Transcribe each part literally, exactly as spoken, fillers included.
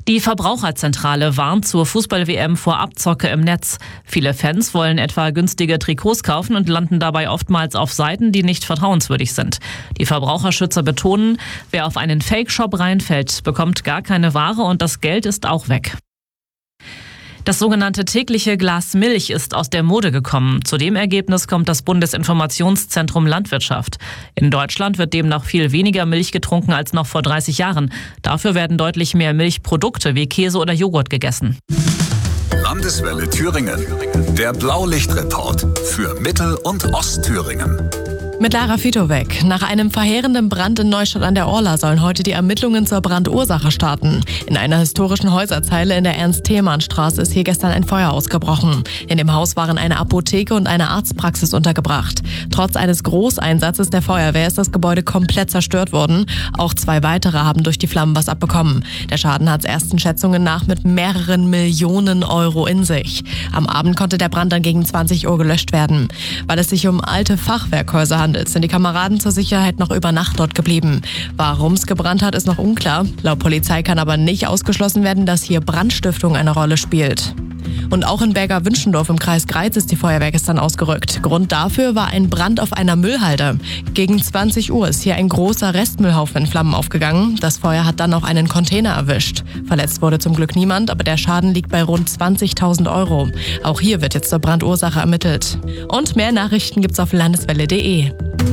Die Verbraucherzentrale warnt zur Fußball-W M vor Abzocke im Netz. Viele Fans wollen etwa günstige Trikots kaufen und landen dabei oftmals auf Seiten, die nicht vertrauenswürdig sind. Die Verbraucherschützer betonen, wer auf einen Fake-Shop reinfällt, bekommt gar keine Ware und das Geld ist auch weg. Das sogenannte tägliche Glas Milch ist aus der Mode gekommen. Zu dem Ergebnis kommt das Bundesinformationszentrum Landwirtschaft. In Deutschland wird demnach viel weniger Milch getrunken als noch vor dreißig Jahren. Dafür werden deutlich mehr Milchprodukte wie Käse oder Joghurt gegessen. Landeswelle Thüringen. Der Blaulichtreport für Mittel- und Ostthüringen. Mit Lara Fitowek. Nach einem verheerenden Brand in Neustadt an der Orla sollen heute die Ermittlungen zur Brandursache starten. In einer historischen Häuserzeile in der Ernst-Thälmann-Straße ist hier gestern ein Feuer ausgebrochen. In dem Haus waren eine Apotheke und eine Arztpraxis untergebracht. Trotz eines Großeinsatzes der Feuerwehr ist das Gebäude komplett zerstört worden. Auch zwei weitere haben durch die Flammen was abbekommen. Der Schaden hat ersten Schätzungen nach mit mehreren Millionen Euro in sich. Am Abend konnte der Brand dann gegen zwanzig Uhr gelöscht werden. Weil es sich um alte Fachwerkhäuser handelt, sind die Kameraden zur Sicherheit noch über Nacht dort geblieben. Warum es gebrannt hat, ist noch unklar. Laut Polizei kann aber nicht ausgeschlossen werden, dass hier Brandstiftung eine Rolle spielt. Und auch in Berger-Wünschendorf im Kreis Greiz ist die Feuerwehr gestern ausgerückt. Grund dafür war ein Brand auf einer Müllhalde. Gegen zwanzig Uhr ist hier ein großer Restmüllhaufen in Flammen aufgegangen. Das Feuer hat dann auch einen Container erwischt. Verletzt wurde zum Glück niemand, aber der Schaden liegt bei rund zwanzigtausend Euro. Auch hier wird jetzt zur Brandursache ermittelt. Und mehr Nachrichten gibt's auf landeswelle punkt de.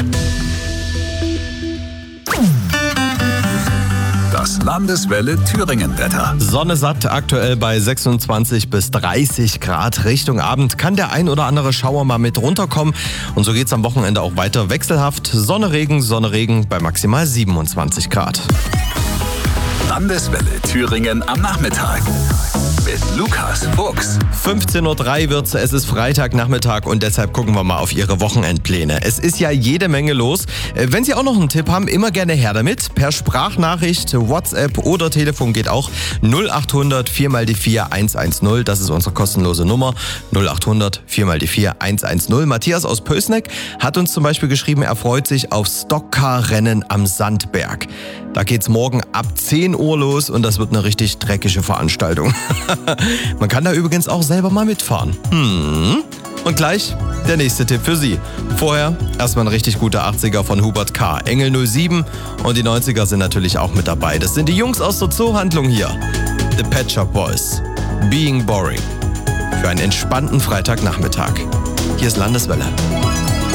Das Landeswelle Thüringen-Wetter. Sonne satt, aktuell bei sechsundzwanzig bis dreißig Grad. Richtung Abend kann der ein oder andere Schauer mal mit runterkommen. Und so geht's am Wochenende auch weiter wechselhaft. Sonne, Regen, Sonne, Regen bei maximal siebenundzwanzig Grad. Landeswelle Thüringen am Nachmittag. Mit Lukas Fuchs. fünfzehn Uhr drei wird's, es ist Freitagnachmittag und deshalb gucken wir mal auf Ihre Wochenendpläne. Es ist ja jede Menge los. Wenn Sie auch noch einen Tipp haben, immer gerne her damit. Per Sprachnachricht, WhatsApp oder Telefon geht auch. null acht hundert vier mal die vier eins eins null, das ist unsere kostenlose Nummer. null acht hundert vier mal die vier eins eins null. Matthias aus Pößneck hat uns zum Beispiel geschrieben, er freut sich auf Stockcar-Rennen am Sandberg. Da geht's morgen ab zehn Uhr los und das wird eine richtig dreckige Veranstaltung. Man kann da übrigens auch selber mal mitfahren. Hm. Und gleich der nächste Tipp für Sie. Vorher erstmal ein richtig guter achtziger von Hubert K. Engel null sieben und die neunziger sind natürlich auch mit dabei. Das sind die Jungs aus der Zoohandlung hier. The Pet Shop Boys. Being Boring. Für einen entspannten Freitagnachmittag. Hier ist Landeswelle.